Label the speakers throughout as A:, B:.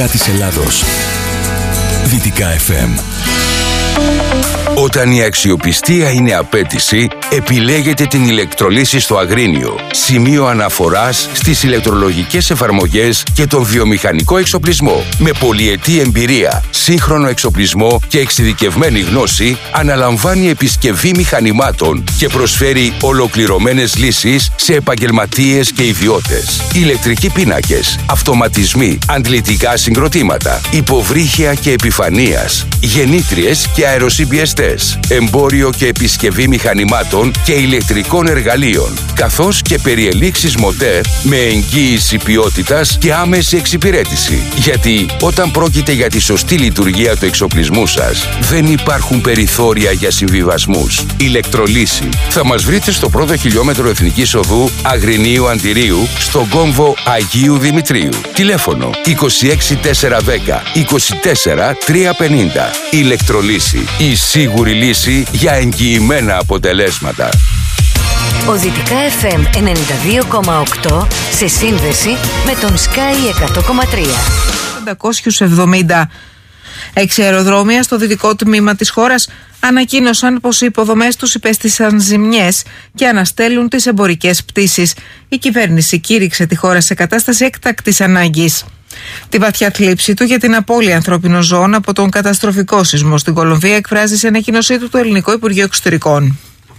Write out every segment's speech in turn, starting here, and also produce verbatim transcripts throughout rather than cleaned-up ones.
A: δυτικά της Ελλάδος. Δυτικά εφ εμ.
B: Όταν η αξιοπιστία είναι απέτηση, επιλέγετε την ηλεκτρολύση στο Αγρίνιο. Σημείο αναφοράς στις ηλεκτρολογικές εφαρμογές και τον βιομηχανικό εξοπλισμό. Με πολυετή εμπειρία, σύγχρονο εξοπλισμό και εξειδικευμένη γνώση, αναλαμβάνει επισκευή μηχανημάτων και προσφέρει ολοκληρωμένες λύσεις σε επαγγελματίες και ιδιώτες. Ηλεκτρικοί πίνακες, αυτοματισμοί, αντλητικά συγκροτήματα, υποβρύχια και επιφανείας, γεννήτριες και αεροσυμπιεστές, εμπόριο και επισκευή μηχανημάτων και ηλεκτρικών εργαλείων, καθώς και περιελήξεις μοτέρ με εγγύηση ποιότητας και άμεση εξυπηρέτηση. Γιατί όταν πρόκειται για τη σωστή λειτουργία του εξοπλισμού σας, δεν υπάρχουν περιθώρια για συμβιβασμούς. Ηλεκτρολύση. Θα μας βρείτε στο πρώτο χιλιόμετρο Εθνικής Οδού Αγρινίου Αντιρίου, στον κόμβο Αγίου Δημητρίου. Τηλέφωνο είκοσι έξι τετρακόσια δέκα είκοσι τέσσερα τριακόσια πενήντα. Ηλεκτρολύση. Η σίγουρη λύση για εγγυημένα αποτελέσματα.
C: Ο Δυτικά εφ εμ ενενήντα δύο κόμμα οκτώ σε σύνδεση με τον Sky εκατό κόμμα τρία.
D: πεντακόσια εβδομήντα έξι αεροδρόμια στο δυτικό τμήμα της χώρας ανακοίνωσαν πως οι υποδομές τους υπέστησαν ζημιές και αναστέλουν τις εμπορικές πτήσεις. Η κυβέρνηση κήρυξε τη χώρα σε κατάσταση έκτακτης ανάγκης. Τη βαθιά θλίψη του για την απώλεια ανθρώπινων ζώων από τον καταστροφικό σεισμό στην Κολομβία εκφράζει σε ανακοίνωσή του το Ελληνικό Υπουργείο Εξωτερικών.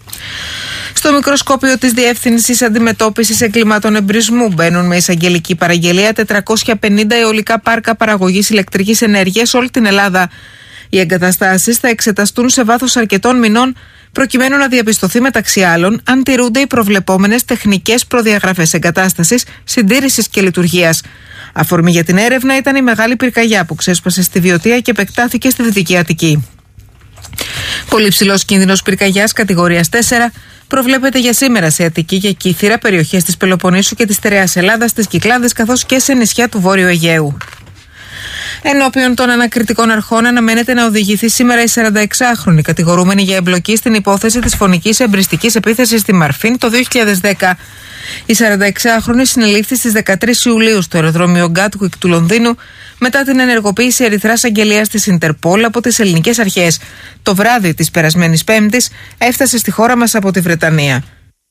D: Στο μικροσκόπιο της Διεύθυνσης Αντιμετώπισης Εγκλημάτων Εμπρισμού μπαίνουν με εισαγγελική παραγγελία τετρακόσια πενήντα αιωλικά πάρκα παραγωγής ηλεκτρικής ενέργειας σε όλη την Ελλάδα. Οι εγκαταστάσεις θα εξεταστούν σε βάθος αρκετών μηνών προκειμένου να διαπιστωθεί μεταξύ άλλων αν τηρούνται οι προβλεπόμενες τεχνικές προδιαγραφές εγκατάστασης, συντήρησης και λειτουργίας. Αφορμή για την έρευνα ήταν η μεγάλη πυρκαγιά που ξέσπασε στη Βιωτία και επεκτάθηκε στη Δυτική Αττική. Πολύ ψηλός κίνδυνος πυρκαγιάς κατηγορίας τέσσερα προβλέπεται για σήμερα σε Αττική και Κύθυρα, περιοχές της Πελοποννήσου και της Στερεάς Ελλάδας, στις Κυκλάδες καθώς και σε νησιά του Βόρειου Αιγαίου. Ενώπιον των ανακριτικών αρχών αναμένεται να οδηγηθεί σήμερα η σαρανταεξάχρονη κατηγορούμενη για εμπλοκή στην υπόθεση της φωνικής εμπριστικής επίθεσης στη Μαρφίν το δύο χιλιάδες δέκα. Η σαρανταεξάχρονη συνελήφθη στις δεκατρείς Ιουλίου στο αεροδρόμιο Γκάτουικ του Λονδίνου μετά την ενεργοποίηση ερυθράς αγγελίας της Ιντερπόλ από τις ελληνικές αρχές. Το βράδυ της περασμένης Πέμπτης έφτασε στη χώρα μας από τη Βρετανία.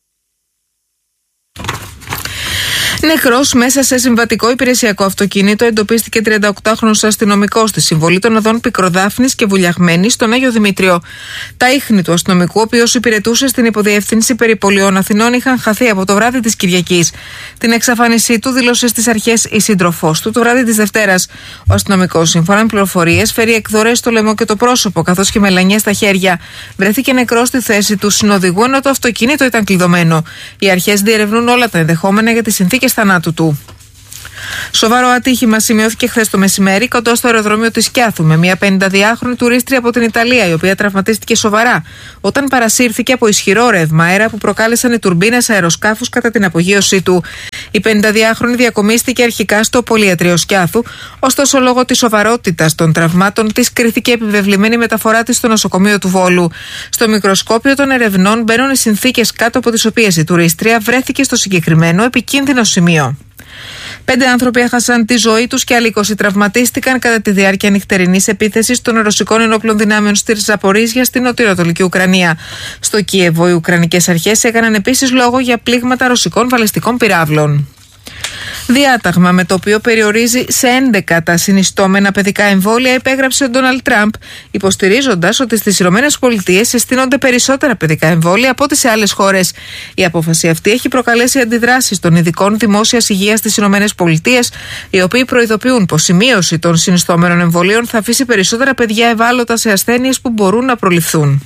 D: Νεκρός μέσα σε συμβατικό υπηρεσιακό αυτοκίνητο εντοπίστηκε τριανταοκτάχρονος αστυνομικός στη συμβολή των οδών Πικροδάφνης και Βουλιαγμένης στον Άγιο Δημήτριο. Τα ίχνη του αστυνομικού, ο οποίος υπηρετούσε στην υποδιεύθυνση περιπολιών Αθηνών, είχαν χαθεί από το βράδυ της Κυριακής. Την εξαφάνισή του δήλωσε στις αρχές η σύντροφός του το βράδυ της Δευτέρας. Ο αστυνομικός, σύμφωνα με πληροφορίες, φέρει εκδορές στο λαιμό και το πρόσωπο, καθώς και μελανιές στα χέρια. Βρέθηκε νεκρός στη θέση του συνοδηγού, ενώ το αυτοκίνητο ήταν κλειδωμένο. Οι αρχές διερευνούν όλα τα ενδεχόμενα για τις συνθήκες θανάτου του. Σοβαρό ατύχημα σημειώθηκε χθες το μεσημέρι κοντά στο αεροδρόμιο της Κιάθου με μια πενηνταδυάχρονη τουρίστρια από την Ιταλία, η οποία τραυματίστηκε σοβαρά όταν παρασύρθηκε από ισχυρό ρεύμα αέρα που προκάλεσαν οι τουρμπίνες αεροσκάφους κατά την απογείωσή του. Η πενηνταδυάχρονη διακομίστηκε αρχικά στο πολυιατρείο Σκιάθου, ωστόσο λόγω της σοβαρότητας των τραυμάτων της κρίθηκε επιβεβλημένη μεταφορά της στο νοσοκομείο του Βόλου. Στο μικροσκόπιο των ερευνών μπαίνουν οι συνθήκες κάτω από τις οποίες η τουρίστρια βρέθηκε στο συγκεκριμένο επικίνδυνο σημείο. Πέντε άνθρωποι έχασαν τη ζωή τους και άλλοι είκοσι τραυματίστηκαν κατά τη διάρκεια νυχτερινής επίθεσης των ρωσικών ενόπλων δυνάμεων στη Ζαπορίζια στην νοτιοανατολική Ουκρανία. Στο Κίεβο, οι Ουκρανικές αρχές έκαναν επίσης λόγο για πλήγματα ρωσικών βαλιστικών πυράβλων. Διάταγμα με το οποίο περιορίζει σε έντεκα τα συνιστόμενα παιδικά εμβόλια υπέγραψε ο Ντόναλντ Τραμπ, υποστηρίζοντας ότι στις Ηνωμένες Πολιτείες συστήνονται περισσότερα παιδικά εμβόλια από ό,τι σε άλλες χώρες. Η απόφαση αυτή έχει προκαλέσει αντιδράσεις των ειδικών δημόσιας υγείας στις Ηνωμένες Πολιτείες, οι οποίοι προειδοποιούν πως η μείωση των συνιστόμενων εμβολίων θα αφήσει περισσότερα παιδιά ευάλωτα σε ασθένειες που μπορούν να προληφθούν.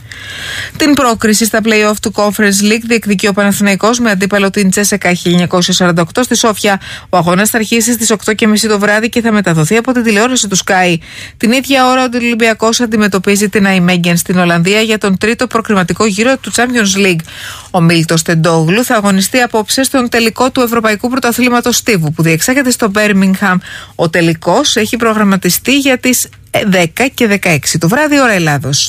D: Την πρόκριση στα play-off του Conference League διεκδικεί ο Παναθηναϊκός με αντίπαλο την Τσέσεκα χίλια εννιακόσια σαράντα οκτώ στη Σόφια. Ο αγώνας θα αρχίσει στις οκτώ και μισή το βράδυ και θα μεταδοθεί από την τηλεόραση του Sky. Την ίδια ώρα ο Ολυμπιακός αντιμετωπίζει την Αϊμέγγεν στην Ολλανδία για τον τρίτο προκριματικό γύρο του Champions League. Ο Μίλτος Τεντόγλου θα αγωνιστεί απόψε στον τελικό του Ευρωπαϊκού Πρωταθλήματος Στίβου που διεξάγεται στο Μπέρμιγχαμ. Ο τελικός έχει προγραμματιστεί για τις δέκα και δεκαέξι το βράδυ ώρα Ελλάδος.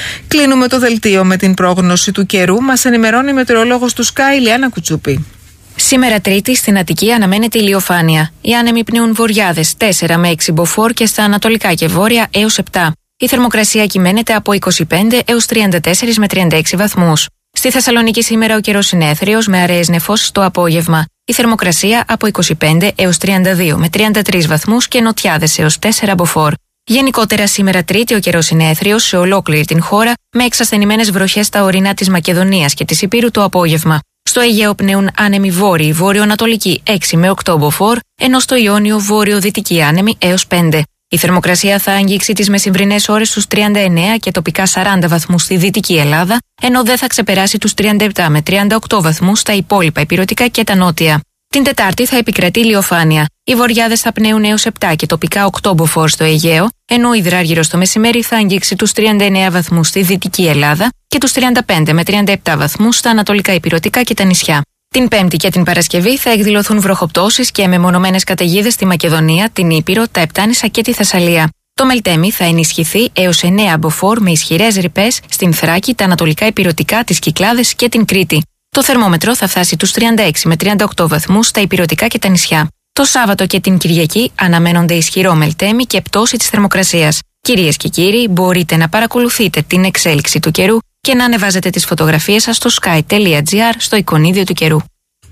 D: Κλείνουμε το δελτίο με την πρόγνωση του καιρού. Μας ενημερώνει η μετεωρολόγος του Sky, Λιάννα Κουτσούπη.
E: Σήμερα Τρίτη στην Αττική αναμένεται ηλιοφάνεια. Οι άνεμοι πνέουν βορειάδες τέσσερα με έξι μποφόρ και στα ανατολικά και βόρεια έως επτά. Η θερμοκρασία κυμαίνεται από είκοσι πέντε έως τριάντα τέσσερα με τριάντα έξι βαθμούς. Στη Θεσσαλονίκη σήμερα ο καιρός είναι έθριος με αραιές νεφώσεις το απόγευμα. Η θερμοκρασία από είκοσι πέντε έως τριάντα δύο με τριάντα τρεις βαθμούς και νοτιάδες έως τέσσερα μποφόρ. Γενικότερα σήμερα Τρίτη ο καιρός είναι έθριος σε ολόκληρη την χώρα με εξασθενημένες βροχές στα ορεινά της Μακεδονίας και της Ηπείρου το απόγευμα. Στο Αιγαίο πνέουν άνεμοι βόρειοι, βόρειο-ανατολικοί έξι με οκτώ μποφόρ, ενώ στο Ιόνιο βόρειο-δυτικοί άνεμοι έως πέντε. Η θερμοκρασία θα αγγίξει τις μεσημβρινές ώρες στους τριάντα εννέα και τοπικά σαράντα βαθμούς στη Δυτική Ελλάδα, ενώ δεν θα ξεπεράσει τους τριάντα επτά με τριάντα οκτώ βαθμούς στα υπόλοιπα ηπειρωτικά και τα νότια. Την Τετάρτη θα επικρατεί ηλιοφάνεια. Οι βορειάδες θα πνέουν έως επτά και τοπικά οκτώ μποφόρ στο Αιγαίο, ενώ ο υδράργυρος το μεσημέρι θα αγγίξει τους τριάντα εννέα βαθμούς στη Δυτική Ελλάδα και τους τριάντα πέντε με τριάντα επτά βαθμούς στα ανατολικά ηπειρωτικά και τα νησιά. Την Πέμπτη και την Παρασκευή θα εκδηλωθούν βροχοπτώσεις και μεμονωμένες καταιγίδες στη Μακεδονία, την Ήπειρο, τα Επτάνησα και τη Θεσσαλία. Το Μελτέμι θα ενισχυθεί έως εννέα μποφόρ με ισχυρές ρηπές στην Θράκη, τα ανατολικά ηπειρωτικά, τις Κυκλάδες και την Κρήτη. Το θερμόμετρο θα φτάσει τους τριάντα έξι με τριάντα οκτώ βαθμούς στα ηπειρωτικά και τα νησιά. Το Σάββατο και την Κυριακή αναμένονται ισχυρό Μελτέμι και πτώση της θερμοκρασίας. Κυρίες και κύριοι, μπορείτε να παρακολουθείτε την εξέλιξη του καιρού και να ανεβάζετε τις φωτογραφίες σας στο sky.gr στο εικονίδιο του καιρού.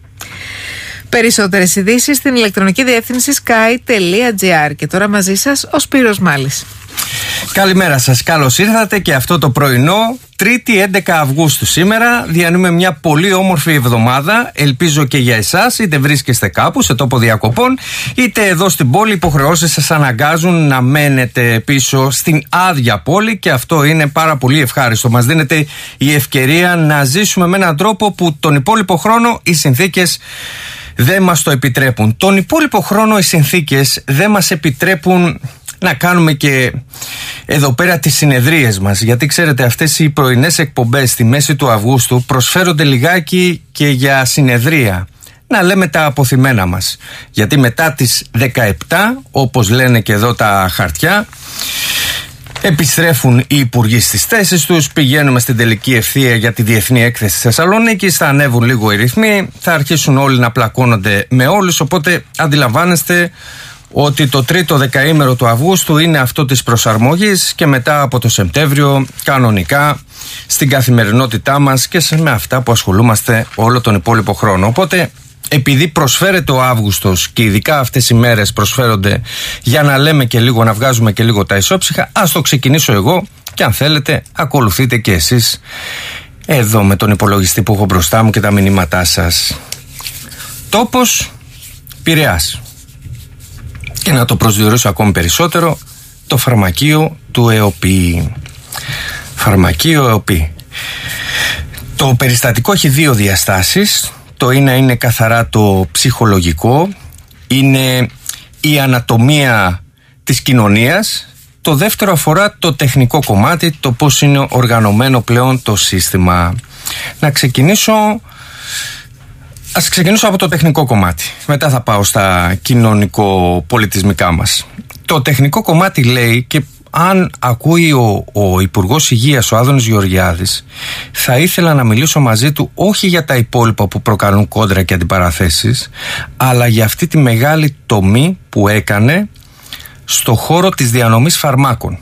D: Περισσότερες ειδήσεις στην ηλεκτρονική διεύθυνση sky.gr. Και τώρα μαζί σας ο Σπύρος Μάλης.
F: Καλημέρα σας, καλώς ήρθατε και αυτό το πρωινό, Τρίτη έντεκα Αυγούστου σήμερα. Διανύουμε μια πολύ όμορφη εβδομάδα, ελπίζω και για εσάς, είτε βρίσκεστε κάπου σε τόπο διακοπών, είτε εδώ στην πόλη. Υποχρεώσεις σας αναγκάζουν να μένετε πίσω στην άδεια πόλη και αυτό είναι πάρα πολύ ευχάριστο. Μας δίνεται η ευκαιρία να ζήσουμε με έναν τρόπο που τον υπόλοιπο χρόνο οι συνθήκες δεν μας το επιτρέπουν. Τον υπόλοιπο χρόνο οι συνθήκες δεν μας επιτρέπουν να κάνουμε και εδώ πέρα τις συνεδρίες μας, γιατί ξέρετε αυτές οι πρωινές εκπομπές στη μέση του Αυγούστου προσφέρονται λιγάκι και για συνεδρία, να λέμε τα αποθυμένα μας, γιατί μετά τις δεκαεπτά, όπως λένε και εδώ τα χαρτιά, επιστρέφουν οι υπουργοί στις θέσεις τους, πηγαίνουμε στην τελική ευθεία για τη Διεθνή Έκθεση της Θεσσαλονίκης, θα ανέβουν λίγο οι ρυθμοί, θα αρχίσουν όλοι να πλακώνονται με όλους, οπότε αντιλαμβάνεστε ότι το τρίτο δεκαήμερο του Αυγούστου είναι αυτό της προσαρμογής και μετά από το Σεπτέμβριο κανονικά στην καθημερινότητά μας και με αυτά που ασχολούμαστε όλο τον υπόλοιπο χρόνο. Οπότε επειδή προσφέρεται ο Αύγουστος και ειδικά αυτές οι μέρες προσφέρονται για να λέμε και λίγο, να βγάζουμε και λίγο τα ισόψυχα, ας το ξεκινήσω εγώ και αν θέλετε ακολουθείτε και εσείς εδώ με τον υπολογιστή που έχω μπροστά μου και τα μηνύματά σας. Τόπος Πειραιάς. Και να το προσδιορίσω ακόμη περισσότερο, το φαρμακείο του ΕΟΠΗ. Φαρμακείο ΕΟΠΗ. Το περιστατικό έχει δύο διαστάσεις. Το ένα είναι καθαρά το ψυχολογικό, είναι η ανατομία της κοινωνίας. Το δεύτερο αφορά το τεχνικό κομμάτι, το πώς είναι οργανωμένο πλέον το σύστημα. Να ξεκινήσω... Ας ξεκινήσω από το τεχνικό κομμάτι. Μετά θα πάω στα κοινωνικο-πολιτισμικά μας. Το τεχνικό κομμάτι λέει, και αν ακούει ο, ο Υπουργός Υγείας, ο Άδωνης Γεωργιάδης, θα ήθελα να μιλήσω μαζί του όχι για τα υπόλοιπα που προκαλούν κόντρα και αντιπαραθέσεις, αλλά για αυτή τη μεγάλη τομή που έκανε στο χώρο της διανομής φαρμάκων.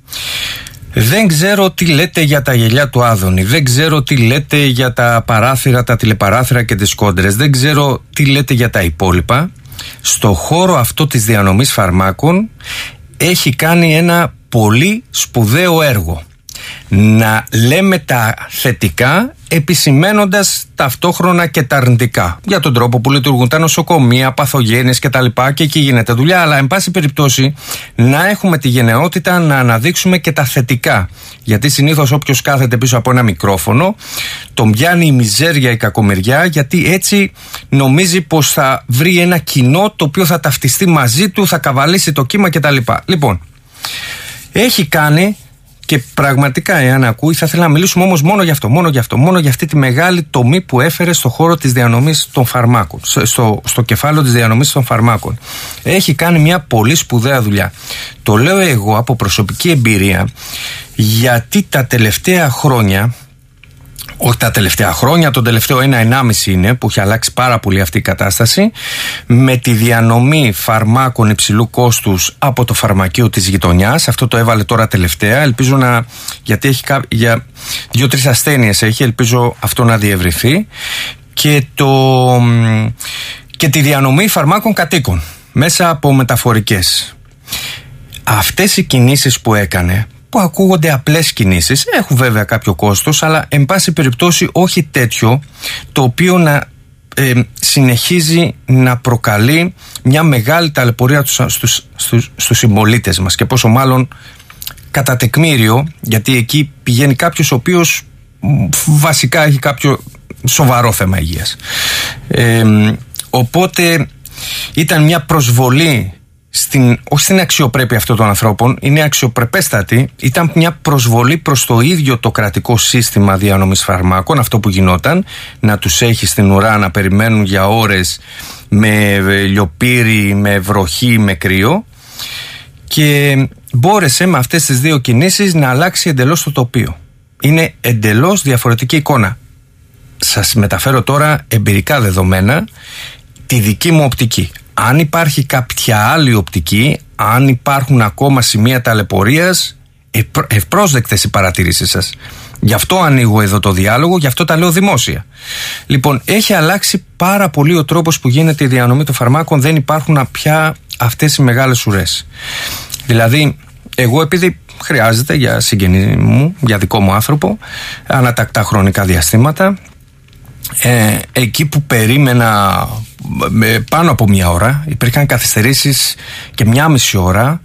F: Δεν ξέρω τι λέτε για τα γελιά του Άδωνη, δεν ξέρω τι λέτε για τα παράθυρα, τα τηλεπαράθυρα και τις κόντρες, δεν ξέρω τι λέτε για τα υπόλοιπα. Στο χώρο αυτό της διανομής φαρμάκων έχει κάνει ένα πολύ σπουδαίο έργο. Να λέμε τα θετικά επισημένοντας ταυτόχρονα και τα αρνητικά για τον τρόπο που λειτουργούν τα νοσοκομεία, παθογένειες κτλ. Και εκεί γίνεται δουλειά, αλλά εν πάση περιπτώσει να έχουμε τη γενναιότητα να αναδείξουμε και τα θετικά, γιατί συνήθως όποιος κάθεται πίσω από ένα μικρόφωνο τον πιάνει η μιζέρια, η κακομεριά, γιατί έτσι νομίζει πως θα βρει ένα κοινό το οποίο θα ταυτιστεί μαζί του, θα καβαλήσει το κύμα κτλ. Λοιπόν, έχει κάνει. Και πραγματικά, εάν ακούει, θα ήθελα να μιλήσουμε όμως μόνο για αυτό, μόνο για αυτό, μόνο για αυτή τη μεγάλη τομή που έφερε στο χώρο της διανομής των φαρμάκων, στο, στο κεφάλαιο της διανομής των φαρμάκων. Έχει κάνει μια πολύ σπουδαία δουλειά. Το λέω εγώ από προσωπική εμπειρία, γιατί τα τελευταία χρόνια όχι τα τελευταία χρόνια, τον τελευταίο ένα ενάμιση είναι που έχει αλλάξει πάρα πολύ αυτή η κατάσταση, με τη διανομή φαρμάκων υψηλού κόστους από το φαρμακείο της γειτονιάς. Αυτό το έβαλε τώρα τελευταία, ελπίζω να, γιατί έχει για δύο-τρεις ασθένειες έχει, ελπίζω αυτό να διευρυθεί, και, το, και τη διανομή φαρμάκων κατοίκων μέσα από μεταφορικές. Αυτές οι κινήσεις που έκανε, που ακούγονται απλές κινήσεις, έχουν βέβαια κάποιο κόστος, αλλά εν πάση περιπτώσει όχι τέτοιο το οποίο να ε, συνεχίζει να προκαλεί μια μεγάλη ταλαιπωρία στους, στους, στους, στους συμπολίτες μας, και πόσο μάλλον κατά τεκμήριο, γιατί εκεί πηγαίνει κάποιος ο οποίος βασικά έχει κάποιο σοβαρό θέμα υγείας. Ε, οπότε ήταν μια προσβολή στην, όχι στην αξιοπρέπεια αυτών των ανθρώπων, είναι αξιοπρεπέστατη, ήταν μια προσβολή προς το ίδιο το κρατικό σύστημα διανομής φαρμάκων, αυτό που γινόταν, να τους έχει στην ουρά να περιμένουν για ώρες με λιοπύρι, με βροχή, με κρύο, και μπόρεσε με αυτές τις δύο κινήσεις να αλλάξει εντελώς το τοπίο. Είναι εντελώς διαφορετική εικόνα. Σας μεταφέρω τώρα εμπειρικά δεδομένα, τη δική μου οπτική. Αν υπάρχει κάποια άλλη οπτική, αν υπάρχουν ακόμα σημεία ταλαιπωρίας, ευπρόσδεκτες οι παρατηρήσεις σας. Γι' αυτό ανοίγω εδώ το διάλογο, γι' αυτό τα λέω δημόσια. Λοιπόν, έχει αλλάξει πάρα πολύ ο τρόπος που γίνεται η διανομή των φαρμάκων, δεν υπάρχουν πια αυτές οι μεγάλες ουρές. Δηλαδή, εγώ επειδή χρειάζεται για συγγενή μου, για δικό μου άνθρωπο, ανατακτά χρονικά διαστήματα, Ε, εκεί που περίμενα ε, πάνω από μία ώρα, υπήρχαν καθυστερήσεις και μία μισή ώρα.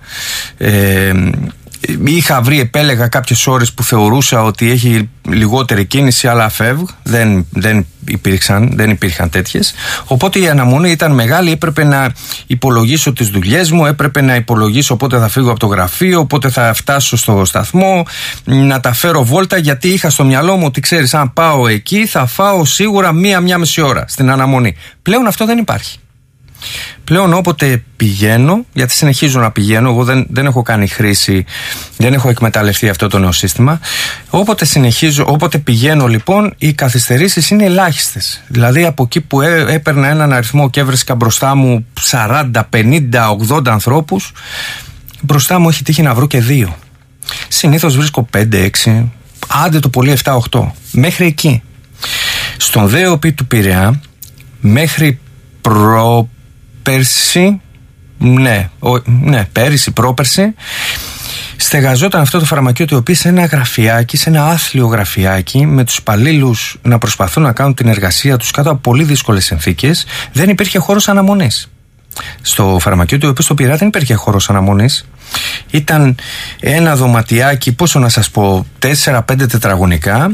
F: ε, Είχα βρει, επέλεγα κάποιες ώρες που θεωρούσα ότι έχει λιγότερη κίνηση, αλλά φεύγω. Δεν, δεν, υπήρξαν, δεν υπήρχαν τέτοιες. Οπότε η αναμονή ήταν μεγάλη. Έπρεπε να υπολογίσω τις δουλειές μου, έπρεπε να υπολογίσω πότε θα φύγω από το γραφείο, πότε θα φτάσω στο σταθμό, να τα φέρω βόλτα, γιατί είχα στο μυαλό μου ότι ξέρεις, αν πάω εκεί θα φάω σίγουρα μία-μία μισή ώρα στην αναμονή. Πλέον αυτό δεν υπάρχει. Πλέον όποτε πηγαίνω, γιατί συνεχίζω να πηγαίνω, εγώ δεν, δεν έχω κάνει χρήση, δεν έχω εκμεταλλευτεί αυτό το νέο σύστημα, όποτε συνεχίζω, όποτε πηγαίνω λοιπόν, οι καθυστερήσεις είναι ελάχιστες. Δηλαδή από εκεί που έ, έπαιρνα έναν αριθμό και έβρισκα μπροστά μου σαράντα, πενήντα, ογδόντα ανθρώπους, μπροστά μου έχει τύχει να βρω και δύο. Συνήθως βρίσκω πέντε, έξι, άντε το πολύ επτά, οκτώ, μέχρι εκεί. Στον ΔΕΟΠΗ του Πειραιά, μέχρι προ πέρσι, ναι, ο, ναι, πέρυσι, πρόπερσι, στεγαζόταν αυτό το φαρμακείο το οποίο σε ένα γραφιάκι, σε ένα άθλιο γραφιάκι, με τους υπαλλήλους να προσπαθούν να κάνουν την εργασία τους κάτω από πολύ δύσκολες συνθήκες. Δεν υπήρχε χώρος αναμονής. Στο φαρμακείο το οποίο στο Πειραιά δεν υπήρχε χώρος αναμονής. Ήταν ένα δωματιάκι, πόσο να σας πω, τέσσερα πέντε τετραγωνικά,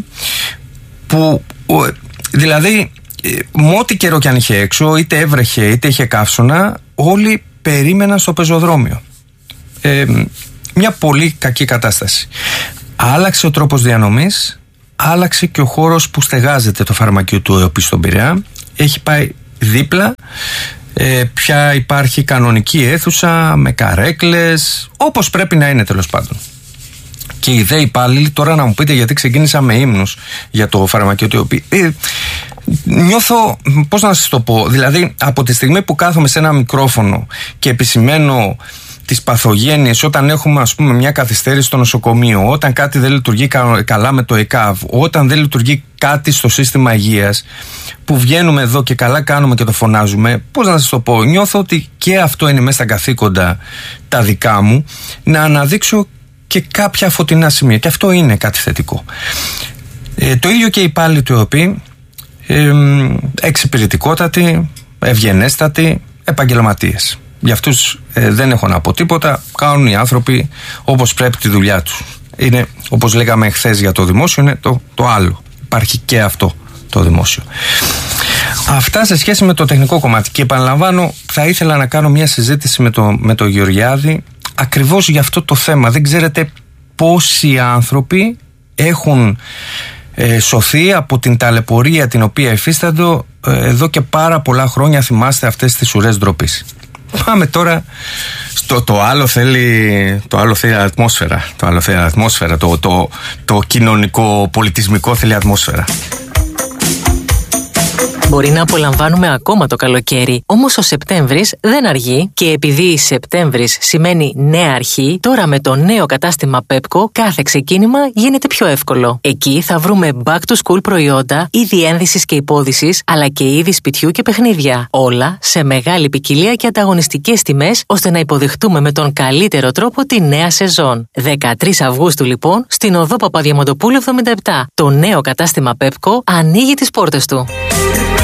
F: που δηλαδή με ό,τι καιρό κι αν είχε έξω, είτε έβρεχε είτε είχε καύσωνα, όλοι περίμεναν στο πεζοδρόμιο. Ε, μια πολύ κακή κατάσταση. Άλλαξε ο τρόπος διανομής, άλλαξε και ο χώρος που στεγάζεται το φαρμακείο του ΕΟΠΗ στον Πειραιά. Έχει πάει δίπλα, ε, πια υπάρχει κανονική αίθουσα με καρέκλες, όπως πρέπει να είναι τέλος πάντων. Και οι δε υπάλληλοι, τώρα να μου πείτε γιατί ξεκίνησα με ύμνους για το φαρμακείο του ΕΟΠΗ. Ε, νιώθω, πώς να σας το πω, δηλαδή από τη στιγμή που κάθομαι σε ένα μικρόφωνο και επισημαίνω τις παθογένειες, όταν έχουμε ας πούμε μια καθυστέρηση στο νοσοκομείο, όταν κάτι δεν λειτουργεί καλά με το ΕΚΑΒ, όταν δεν λειτουργεί κάτι στο σύστημα υγείας, που βγαίνουμε εδώ και καλά κάνουμε και το φωνάζουμε, πώς να σας το πω, νιώθω ότι και αυτό είναι μέσα στα καθήκοντα τα δικά μου, να αναδείξω και κάποια φωτεινά σημεία, και αυτό είναι κάτι θετικό. Ε, το ίδιο και οι υπάλληλοι του ΕΟΠΗ, ε, εξυπηρετικότατοι, ευγενέστατοι, επαγγελματίες. Για αυτούς ε, δεν έχω να πω τίποτα, κάνουν οι άνθρωποι όπως πρέπει τη δουλειά τους. Είναι, όπως λέγαμε χθες για το δημόσιο, είναι το, το άλλο. Υπάρχει και αυτό το δημόσιο. Αυτά σε σχέση με το τεχνικό κομμάτι. Και επαναλαμβάνω, θα ήθελα να κάνω μια συζήτηση με το, με το Γεωργιάδη ακριβώς για αυτό το θέμα. Δεν ξέρετε πόσοι άνθρωποι έχουν ε, σωθεί από την ταλαιπωρία την οποία υφίσταντο ε, εδώ και πάρα πολλά χρόνια. Θυμάστε αυτές τις ουρές ντροπής. Πάμε τώρα στο το άλλο θέλει, το άλλο θέλει ατμόσφαιρα. Το άλλο θέλει ατμόσφαιρα. Το, το, το κοινωνικό, πολιτισμικό θέλει ατμόσφαιρα.
G: Μπορεί να απολαμβάνουμε ακόμα το καλοκαίρι, όμως ο Σεπτέμβρης δεν αργεί και επειδή Σεπτέμβρης σημαίνει νέα αρχή, τώρα με το νέο κατάστημα Pepco κάθε ξεκίνημα γίνεται πιο εύκολο. Εκεί θα βρούμε back to school προϊόντα, είδη ένδυσης και υπόδυσης, αλλά και είδη σπιτιού και παιχνίδια. Όλα σε μεγάλη ποικιλία και ανταγωνιστικές τιμές, ώστε να υποδεχτούμε με τον καλύτερο τρόπο τη νέα σεζόν. δεκατρείς Αυγούστου λοιπόν, στην οδό Παπαδιαμαντοπούλου εβδομήντα επτά, το νέο κατάστημα Pepco ανοίγει τις πόρτες του.